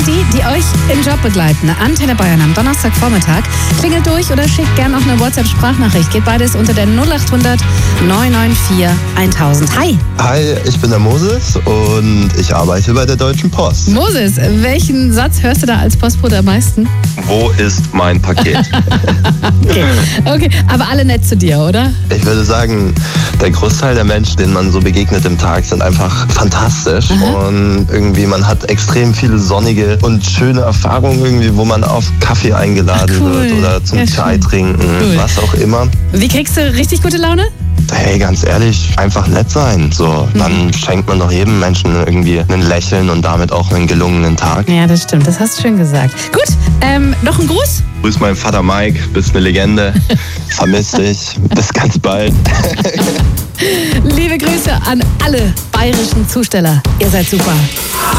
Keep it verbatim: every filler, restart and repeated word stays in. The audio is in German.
die, die euch im Job begleiten. Antenne Bayern am Donnerstagvormittag. Klingelt durch oder schickt gerne noch eine WhatsApp-Sprachnachricht. Geht beides unter der null acht hundert neun neun vier tausend. Hi. Hi, ich bin der Moses und ich arbeite bei der Deutschen Post. Moses, welchen Satz hörst du da als Postbote am meisten? Wo ist mein Paket? Okay. Okay, aber alle nett zu dir, oder? Ich würde sagen, der Großteil der Menschen, denen man so begegnet im Tag, sind einfach fantastisch. Aha. Und irgendwie, man hat extrem viele sonnige und schöne Erfahrungen irgendwie, wo man auf Kaffee eingeladen Ach, cool. wird oder zum Ja, Chai schön. trinken, Cool. was auch immer. Wie kriegst du richtig gute Laune? Hey, ganz ehrlich, einfach nett sein. So, dann schenkt man doch jedem Menschen irgendwie ein Lächeln und damit auch einen gelungenen Tag. Ja, das stimmt. Das hast du schön gesagt. Gut, ähm, noch ein Gruß? Grüß meinen Vater Mike, bist eine Legende. Vermiss dich. Bis ganz bald. Liebe Grüße an alle bayerischen Zusteller. Ihr seid super.